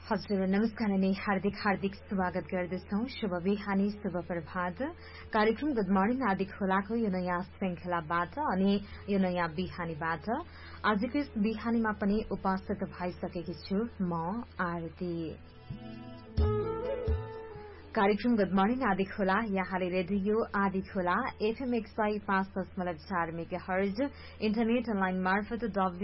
हजुर नमस्कार अनि हार्दिक स्वागत गर्दछौ। शुभ बिहानी, शुभ प्रभात। कार्यक्रम गुड मर्निङ आदि खोलाको यो नयाँ श्रृंखलाबाट अनि यो नयाँ बिहानीबाट आजको यस बिहानीमा पनि उपस्थित भइसकेकी छु म आरती। कार्यक्रम गुड मर्निङ आदि खोला यहाँले रेडियो आदि खोला एफएम 105.4 मेगाहर्ज इन्टरनेट अनलाइन मार्फत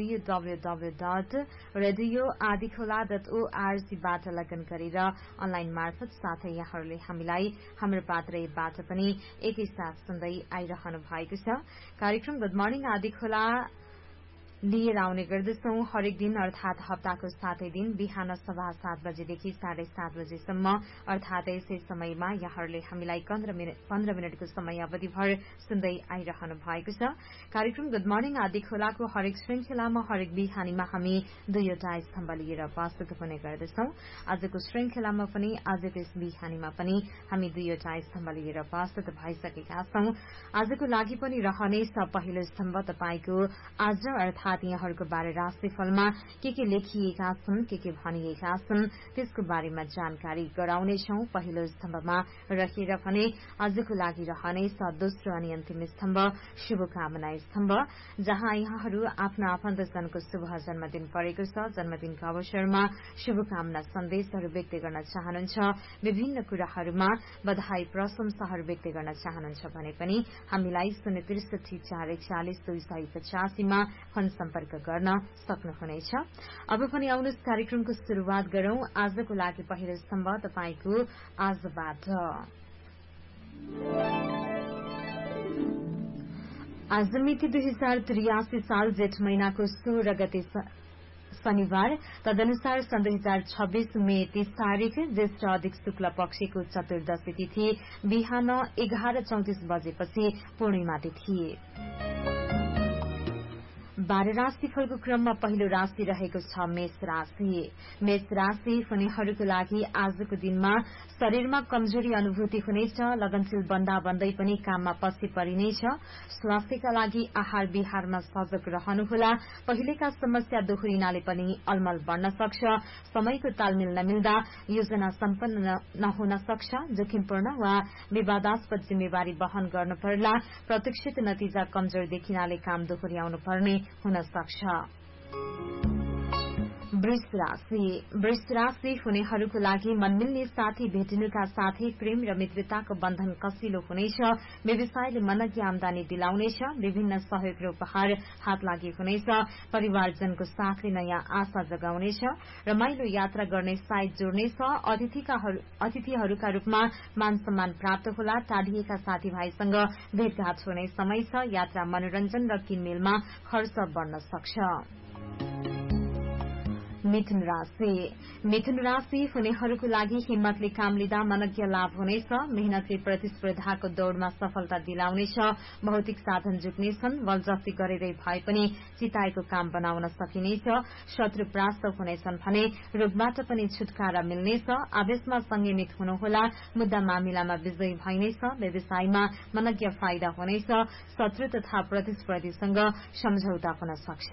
www.radioadikhola.org बाट लगन गरेर अनलाइन मार्फत साथै यहाँहरूले हामीलाई हाम्रो पात्रबाट पनि एकैसाथ सुन्दै आइरहनु भएको छ। कार्यक्रम गुड मर्निङ आदि खोला लिएर आउने गर्दछौ हरेक दिन अर्थात हप्ताको 7 दिन बिहान 7:15 बजेदेखि 7:30 बजेसम्म अर्थात यसै समयमा यहाँहरूले हामीलाई 15 मिनटको समय अवधिभर सुन्दै आइरहनु भएको छ। कार्यक्रम गुड मर्निङ आदि खोलाको हरेक श्रृंखलामा हरेक बिहानीमा हामी दुईवटा स्तम्भ लिएर उपस्थित हुने गर्दछौ। आजको श्रृंखलामा पनि आजको यस बिहानीमा पनि हामी दुईवटा स्तम्भ लिएर उपस्थित भइसकेका छौं। आजको लागि पनि रहनेछ पहिलो स्तम्भ तपाईको आज अर्थात यहाँहरूको बारे राशिफलमा के लेखिएका छन्, के भनिएका छन् त्यसको बारेमा जानकारी गराउनेछौ। पहिलो स्तम्भमा रहेर भने आजको लागि रहनेछ दोस्रो अनि अन्तिम स्तम्भ शुभकामना स्तम्भ, जहाँ यहाँहरू आफ्ना आफन्तजनको शुभ जन्मदिन परेको छ, जन्मदिनको अवसरमा शुभकामना सन्देशहरू व्यक्त गर्न चाहनुहुन्छ, विभिन्न कुराहरूमा बधाई प्रशंसाहरू व्यक्त गर्न चाहनुहुन्छ भने पनि हामीलाई 063 मा फोन सम्पर्क गर्न सक्नुहुनेछ। अब पनि आउनुहोस् कार्यक्रमको शुरूआत गरौं। आजको लागि पहिलो स्तम्भ तपाईको आजबाट। आज मिति 2083 साल जेठ महिनाको 16 गते शनिबार, तदनुसार सन् 2026 मे 30 तारिक ज्येष्ठ अधिक शुक्ल पक्षको चतुर्दशी तिथि बिहान 11:34 बजेपछि पूर्णिमा तिथि। 12 राशिफलको क्रममा पहिलो राशि रहेको छ मेष राशि। मेष राशि हुनेहरूको लागि आजको दिनमा शरीरमा कमजोरी अनुभूति हुनेछ, लगनशील बन्दा बन्दै पनि काममा पछि परिनेछ। स्वास्थ्यका लागि आहार विहारमा सजग रहनुहोला। पहिलेका समस्या दोहोरिनाले पनि अलमल बढ्न सक्छ। समयको तालमेल नमिल्दा योजना सम्पन्न नहुन सक्छ। जोखिमपूर्ण वा विवादास्पद जिम्मेवारी वहन गर्नु पर्ला। प्रतीक्षित नतिजा कमजोर देखिनाले काम दोहोर्याउनु पर्ने हुन सक्छ। वृष राशि हुनेहरूको लागि मनमिल्ने साथी भेटिनुका साथै प्रेम र मित्रताको बन्धन कसिलो हुनेछ। व्यवसायले मनकी आमदानी दिलाउनेछ। विभिन्न सहयोग र उपहार हात लागि हुनेछ। परिवारजनको साथले नयाँ आशा जगाउनेछ। रमाइलो यात्रा गर्ने साइत जोड्नेछ। अतिथिहरूका रूपमा मान सम्मान प्राप्त होला। टाढिएका साथीभाइसँग भेटघाट हुने समय छ। यात्रा मनोरञ्जन र किनमेलमा खर्च बढ्न सक्छ। मिथुन राशि हुनेहरूको लागि हिम्मतले काम लिँदा मनज्ञ लाभ हुनेछ। मेहनतले प्रतिस्पर्धाको दौड़मा सफलता दिलाउनेछ। भौतिक साधन जुट्नेछन्। बलजफ्ती गरेरै भए पनि चिताएको काम बनाउन सकिनेछ। शत्रु परास्त हुनेछन् भने रोगबाट पनि छुटकारा मिल्नेछ। आवेशमा संयमित हुनुहोला। मुद्दा मामिलामा विजयी भइनेछ। व्यवसायमा मनज्ञ फाइदा हुनेछ। शत्रु तथा प्रतिस्पर्धीसँग सम्झौता हुन सक्छ।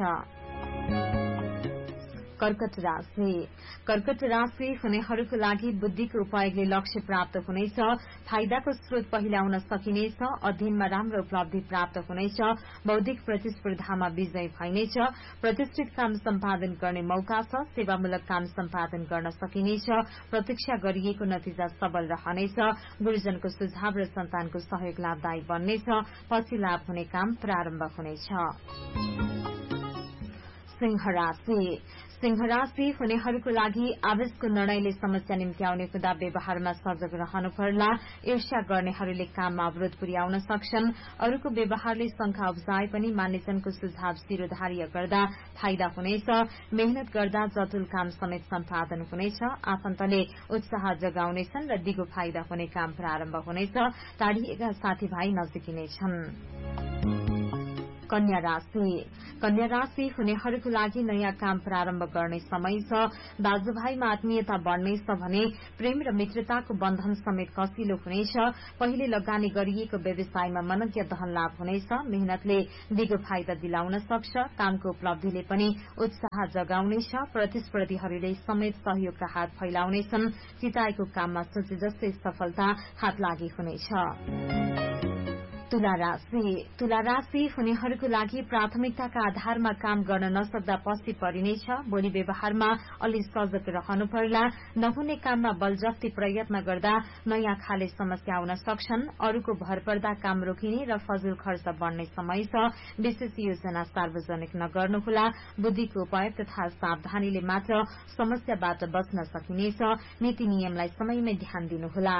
कर्कट राशि हुनेहरूको लागि बुद्धिको उपयोगले लक्ष्य प्राप्त हुनेछ। फाइदाको स्रोत पहिल्याउन सकिनेछ। अध्ययनमा राम्रो उपलब्धि प्राप्त हुनेछ। बौद्धिक प्रतिस्पर्धामा विजय भइनेछ। प्रतिष्ठित काम सम्पादन गर्ने मौका छ। सेवामूलक काम सम्पादन गर्न सकिनेछ। प्रतीक्षा गरिएको नतिजा सबल रहनेछ। गुरुजनको सुझाव र सन्तानको सहयोग लाभदायी बन्नेछ। पछि लाभ हुने काम प्रारम्भ हुनेछ। सिंह राशि हुनेहरूको लागि आवेशको निर्णयले समस्या निम्त्याउने हुँदा व्यवहारमा सजग रहनु पर्ला। ईर्ष्या गर्नेहरूले काममा अवरोध पुर्याउन सक्छन्। अरूको व्यवहारले शंका उब्जाए पनि मान्यजनको सुझाव शिरोधार्य गर्दा फाइदा हुनेछ। मेहनत गर्दा जटिल काम समेत सम्पादन हुनेछ। आफन्तले उत्साह जगाउनेछन् र दिगो फाइदा हुने काम प्रारम्भ हुनेछ। टाढिएका साथीभाइ नजिकिनेछन्। कन्या राशि हुनेहरूको लागि नयाँ काम प्रारम्भ गर्ने समय छ। दाजुभाइमा आत्मीयता बढ्नेछ भने प्रेम र मित्रताको बन्धन समेत कसिलो हुनेछ। पहिले लगानी गरिएको व्यवसायमा मनज्ञ धन लाभ हुनेछ। मेहनतले दिगो फाइदा दिलाउन सक्छ। कामको उपलब्धिले पनि उत्साह जगाउनेछ। प्रतिस्पर्धीहरूले समेत सहयोगका हात फैलाउनेछन्। चिताएको काममा सोचे जस्तै सफलता हात लागि हुनेछ। तुला राशि हुनेहरूको लागि प्राथमिकताका आधारमा काम गर्न नसक्दा पछि परिनेछ। बोली व्यवहारमा अलि सजग रहनु पर्ला। नहुने काममा बलजफ्ती प्रयत्न गर्दा नयाँ खाले समस्या आउन सक्छन्। अरूको भर पर्दा काम रोकिने र फजुल खर्च बढ्ने समय छ। विशेष योजना सार्वजनिक नगर्नुहोला। बुद्धिको उपयोग तथा सावधानीले मात्र समस्याबाट बच्न सकिनेछ। नीति नियमलाई समयमै ध्यान दिनुहोला।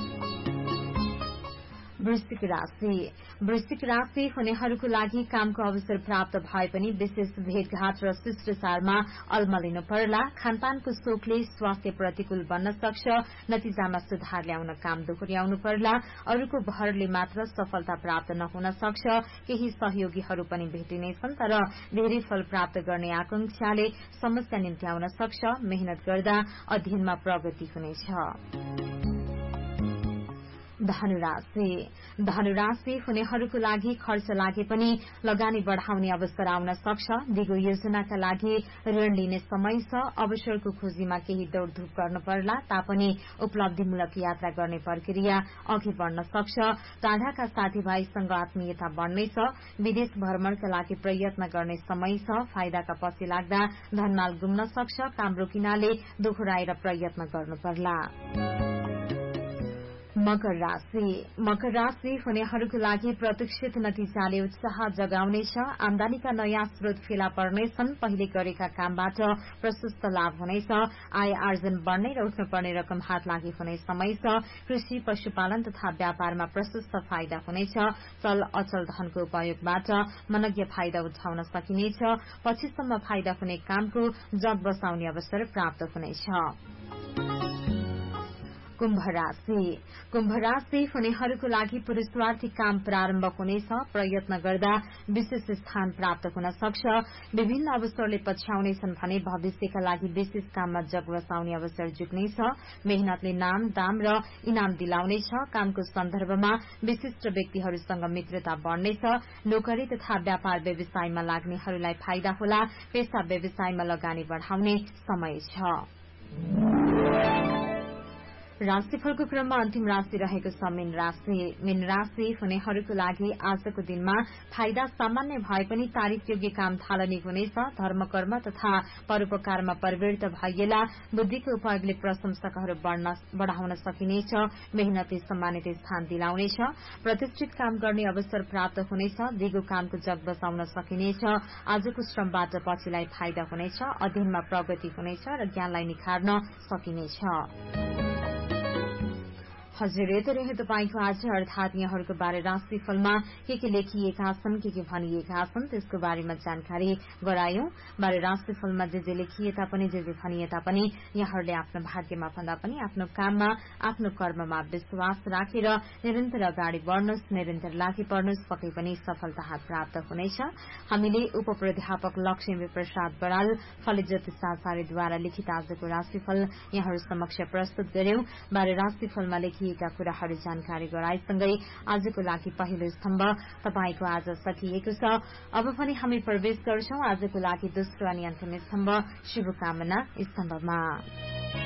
वृश्चिक राशि हुनेहरूको लागि कामको अवसर प्राप्त भए पनि विशेष भेटघाट र शिष्टाचारमा अल्मलिनु पर्ला। खानपानको सोखले स्वास्थ्य प्रतिकूल बन्न सक्छ। नतिजामा सुधार ल्याउन काम दोहोर्याउनु पर्ला। अरूको भरले मात्र सफलता प्राप्त नहुन सक्छ। केही सहयोगीहरू पनि भेटिनेछन् तर धेरै फल प्राप्त गर्ने आकांक्षाले समस्या निम्त्याउन सक्छ। मेहनत गर्दा अध्ययनमा प्रगति हुनेछ। धनुराशि हुनेहरूको लागि खर्च लागे पनि लगानी बढ़ाउने अवसर आउन सक्छ। दिगो योजनाका लागि ऋण लिने समय छ। अवसरको खोजीमा केही दौड़धूप गर्नु पर्ला तापनि उपलब्धिमूलक यात्रा गर्ने प्रक्रिया अघि बढ़न सक्छ। टाढाका साथीभाइसँग आत्मीयता बढ्नेछ। विदेश भ्रमणका लागि प्रयत्न गर्ने समय छ। फाइदाका पछि लाग्दा धनमाल गुम्न सक्छ। काम रोकिनाले दोहोऱ्याएर प्रयत्न गर्नु पर्ला। मकर राशि हुनेहरूको लागि प्रतीक्षित नतिजाले उत्साह जगाउनेछ। आमदानीका नयाँ स्रोत फेला पर्नेछन्। पहिले गरेका कामबाट प्रशस्त लाभ हुनेछ। आय आर्जन बढ्ने र उठ्नुपर्ने रकम हात लागि हुने समय छ। कृषि पशुपालन तथा व्यापारमा प्रशस्त फाइदा हुनेछ। चल अचल धनको उपयोगबाट मनज्ञ फाइदा उठाउन सकिनेछ। पछिसम्म फाइदा हुने कामको जग बसाउने अवसर प्राप्त हुनेछ। कुम्भ राशि हुनेहरूको लागि पुरुषार्थी काम प्रारम्भ हुनेछ। प्रयत्न गर्दा विशेष स्थान प्राप्त हुन सक्छ। विभिन्न अवसरले पछ्याउनेछन् भने भविष्यका लागि विशेष काममा जग बसाउने अवसर जुट्नेछ। मेहनतले नाम दाम र इनाम दिलाउनेछ। कामको सन्दर्भमा विशिष्ट व्यक्तिहरूसँग मित्रता बढ्नेछ। नोकरी तथा व्यापार व्यवसायमा लाग्नेहरूलाई फाइदा होला। पेशा व्यवसायमा लगानी बढ़ाउने समय छ। राशिफलको क्रममा अन्तिम राशि रहेको छ मीन राशि हुनेहरूको लागि आजको दिनमा फाइदा सामान्य भए पनि तारिफयोग्य काम थालनी हुनेछ। धर्म कर्म तथा परोपकारमा प्रवृत्त भइएला। बुद्धिको उपयोगले प्रशंसकहरू बढ़ाउन सकिनेछ। मेहनतले सम्मानित स्थान दिलाउनेछ। प्रतिष्ठित काम गर्ने अवसर प्राप्त हुनेछ। दिगो कामको जग बसाउन सकिनेछ। आजको श्रमबाट पछिलाई फाइदा हुनेछ। अध्ययनमा प्रगति हुनेछ र ज्ञानलाई निखार्न सकिनेछ। हजुर यति रहे तपाईको आज अर्थात यहाँहरूको बारे राशिफलमा के लेखिएका छन् के भनिएका छन् त्यसको बारेमा जानकारी गरायौं। बारे राशिफलमा जे लेखिए तापनि जे भनिए तापनि यहाँहरूले आफ्नो भाग्यमा भन्दा पनि आफ्नो काममा आफ्नो कर्ममा विश्वास राखेर निरन्तर अगाडि बढ्नुहोस्। निरन्तर लागि पर्नुहोस्। पक्कै पनि सफलता हात प्राप्त हुनेछ। हामीले उपप्राध्यापक लक्ष्मी प्रसाद बराल फलित ज्योतिष आचार्यद्वारा लिखित आजको राशिफल यहाँहरू समक्ष प्रस्तुत गर्यौं। बारे राशिफलमा लेखिएका कुराहरू जानकारी गराएसँगै आजको लागि पहिलो स्तम्भ तपाईको आज सकिएको छ। अब पनि हामी प्रवेश गर्छौं आजको लागि दोस्रो अनि अन्तिम स्तम्भ शुभकामना स्तम्भमा।